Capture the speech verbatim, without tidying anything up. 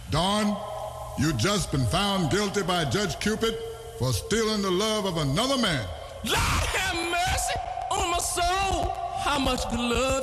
Dawn, you just been found guilty by Judge Cupid for stealing the love of another man. Lord have mercy on my soul. How much good love